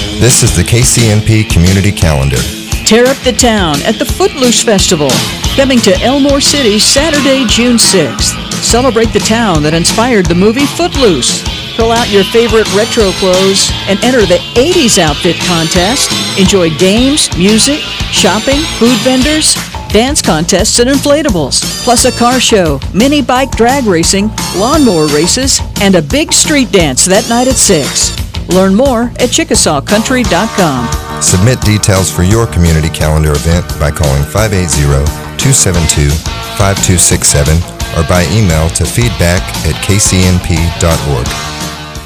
This is the KCNP Community Calendar. Tear up the town at the Footloose Festival, coming to Elmore City Saturday, June 6th. Celebrate the town that inspired the movie Footloose. Pull out your favorite retro clothes and enter the 80s outfit contest. Enjoy games, music, shopping, food vendors, dance contests and inflatables, plus a car show, mini bike drag racing, lawnmower races, and a big street dance that night at 6. Learn more at ChickasawCountry.com. Submit details for your community calendar event by calling 580-272-5267 or by email to feedback@kcnp.org.